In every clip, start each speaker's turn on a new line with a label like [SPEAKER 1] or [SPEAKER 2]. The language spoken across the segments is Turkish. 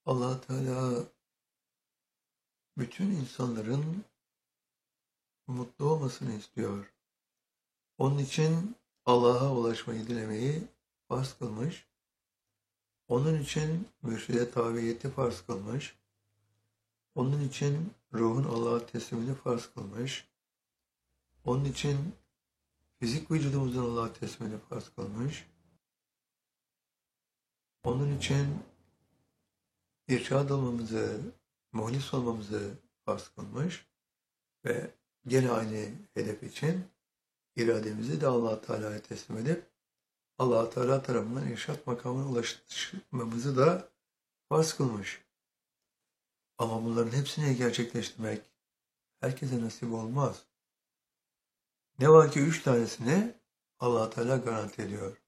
[SPEAKER 1] Allah Teala bütün insanların mutlu olmasını istiyor. Onun için Allah'a ulaşmayı dilemeyi farz kılmış. Onun için mürşide tabiyeti farz kılmış. Onun için ruhun Allah'a teslimini farz kılmış. Onun için fizik vücudumuzun Allah'a teslimini farz kılmış. Onun için irşad olmamızı, muhlis olmamızı farz kılmış. Ve gene aynı hedef için irademizi de Allah Teala'ya teslim edip Allah Teala tarafından irşad makamına ulaşmamızı da farz kılmış. Ama bunların hepsini gerçekleştirmek herkese nasip olmaz. Ne var ki 3 tanesini Allah Teala garanti ediyor.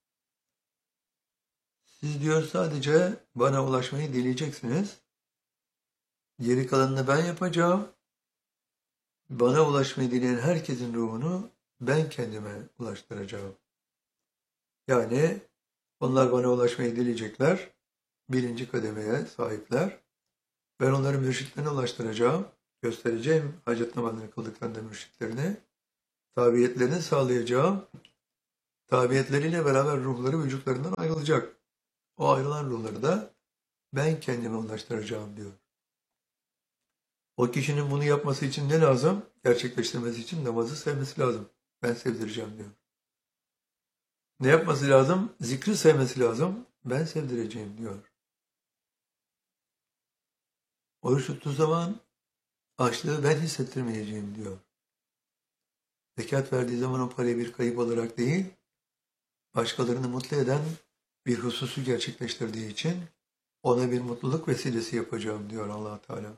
[SPEAKER 1] Siz diyor sadece bana ulaşmayı dileyeceksiniz. Geri kalanını ben yapacağım. Bana ulaşmayı dileyen herkesin ruhunu ben kendime ulaştıracağım. Yani onlar bana ulaşmayı dileyecekler. Birinci kademeye sahipler. Ben onları mürşitlerine ulaştıracağım. Göstereceğim hacet namazını kıldıklarında mürşitlerine. Tabiyetlerini sağlayacağım. Tabiyetleriyle beraber ruhları vücutlarından ayrılacak. O ayrılan ruhları da ben kendime ulaştıracağım diyor. O kişinin bunu yapması için ne lazım? Gerçekleştirmesi için namazı sevmesi lazım. Ben sevdireceğim diyor. Ne yapması lazım? Zikri sevmesi lazım. Ben sevdireceğim diyor. Oruç tuttuğu zaman açlığı ben hissettirmeyeceğim diyor. Zekat verdiği zaman o parayı bir kayıp olarak değil, başkalarını mutlu eden bir hususu gerçekleştirdiği için ona bir mutluluk vesilesi yapacağım diyor Allah Teala.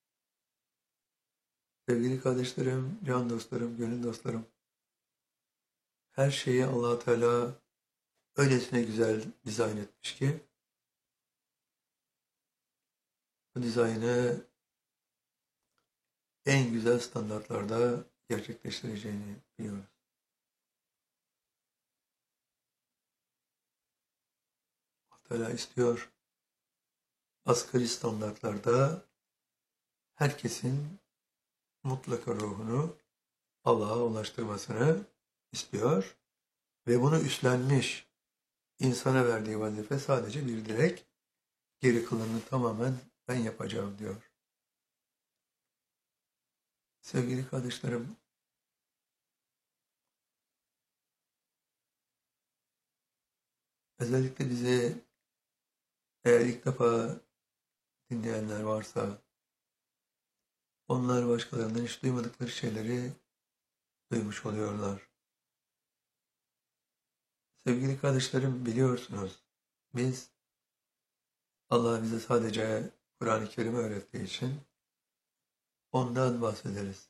[SPEAKER 1] Sevgili kardeşlerim, can dostlarım, gönül dostlarım, her şeyi Allah Teala öylesine güzel dizayn etmiş ki bu dizaynı en güzel standartlarda gerçekleştireceğini biliyoruz. Allah Teala istiyor. Asgari standartlarda herkesin mutlaka ruhunu Allah'a ulaştırmasını istiyor ve bunu üstlenmiş. İnsana verdiği vazife sadece bir dilek, geri kalanını tamamen ben yapacağım diyor. Sevgili kardeşlerim, özellikle bizi eğer ilk defa dinleyenler varsa, onlar başkalarından hiç duymadıkları şeyleri duymuş oluyorlar. Sevgili kardeşlerim, biliyorsunuz, biz Allah bize sadece Kur'an-ı Kerim'i öğrettiği için ondan bahsederiz.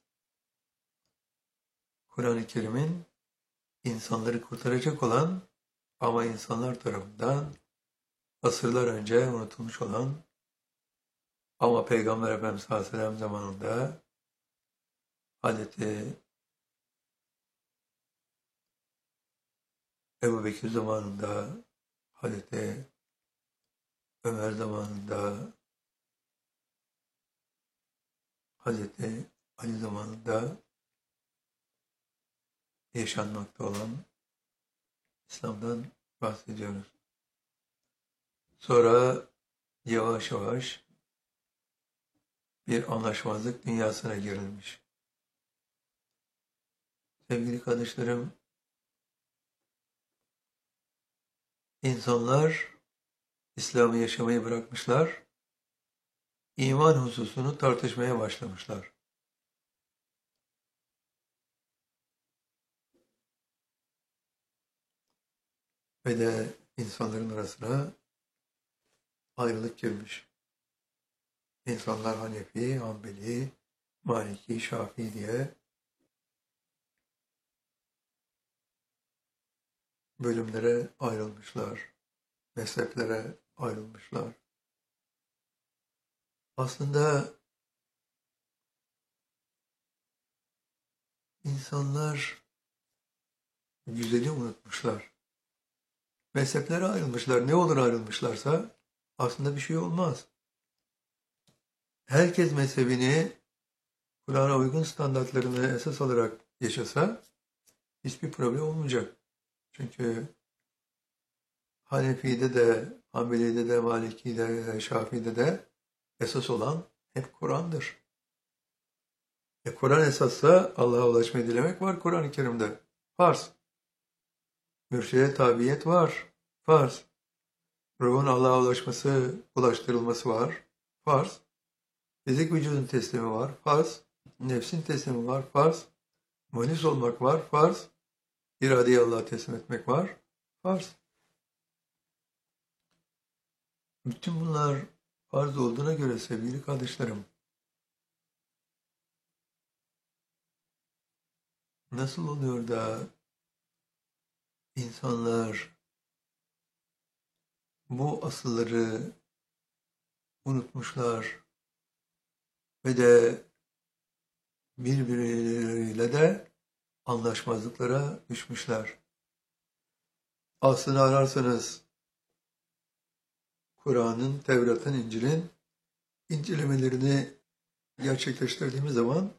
[SPEAKER 1] Kur'an-ı Kerim'in insanları kurtaracak olan ama insanlar tarafından asırlar önce unutulmuş olan ama Peygamber Efendimiz sallallahu aleyhi ve sellem zamanında Hazreti Ebu Bekir zamanında, Hazreti Ömer zamanında, Hazreti Ali zamanında yaşanmakta olan İslam'dan bahsediyoruz. Sonra yavaş yavaş bir anlaşmazlık dünyasına girilmiş. Sevgili kardeşlerim, insanlar İslam'ı yaşamayı bırakmışlar, iman hususunu tartışmaya başlamışlar. Ve de insanların arasına ayrılık girmiş. İnsanlar Hanefi, Hanbeli, Maliki, Şafii diye bölümlere ayrılmışlar, mezheplere ayrılmışlar. Aslında insanlar güzeli unutmuşlar. Mezheplere ayrılmışlar. Ne olur ayrılmışlarsa aslında bir şey olmaz. herkes mezhebini Kur'an'a uygun standartlarını esas alarak yaşasa hiçbir problem olmayacak. Çünkü Hanefi'de de, Hanbeli'de de, Maliki'de de, Şafii'de de esas olan hep Kur'an'dır. Kur'an esassa Allah'a ulaşmayı dilemek var Kur'an-ı Kerim'de. Farz. Mürşide tabiyet var. Farz. Ruhun Allah'a ulaştırılması var. Farz. Fizik vücudun teslimi var. Farz. Nefsin teslimi var. Farz. Muhlis olmak var. Farz. İradeyi Allah'a teslim etmek var. Farz. Bütün bunlar farz olduğuna göre sevgili kardeşlerim, nasıl oluyor da insanlar bu asılları unutmuşlar ve de birbirleriyle de anlaşmazlıklara düşmüşler. Aslını ararsanız Kur'an'ın, Tevrat'ın, İncil'in incelemelerini gerçekleştirdiğimiz zaman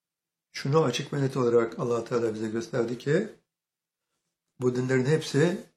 [SPEAKER 1] şunu açık ve net olarak Allah Teala bize gösterdi ki bu dinlerin hepsi